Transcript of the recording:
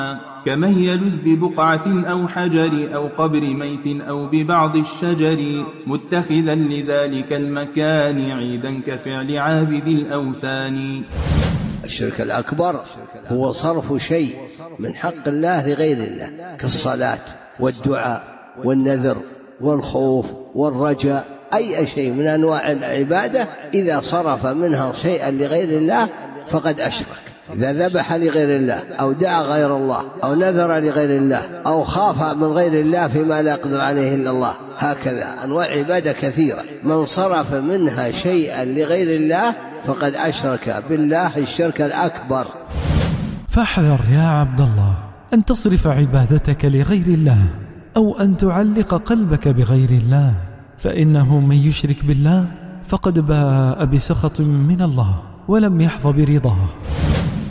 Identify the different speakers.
Speaker 1: كمن يلذ ببقعة أو حجر أو قبر ميت أو ببعض الشجر متخذا لذلك المكان عيدا كفعل عابد الأوثان.
Speaker 2: الشرك الأكبر هو صرف شيء من حق الله لغير الله كالصلاة والدعاء والنذر والخوف والرجاء، أي شيء من أنواع العبادة إذا صرف منها شيئا لغير الله فقد أشرك. إذا ذبح لغير الله أو دعا غير الله أو نذر لغير الله أو خاف من غير الله فيما لا يقدر عليه إلا الله، هكذا أنواع عبادة كثيرة، من صرف منها شيئا لغير الله فقد أشرك بالله الشرك الأكبر.
Speaker 3: فاحذر يا عبد الله أن تصرف عبادتك لغير الله أو أن تعلق قلبك بغير الله، فإنه من يشرك بالله فقد باء بسخط من الله ولم يحظ برضاه.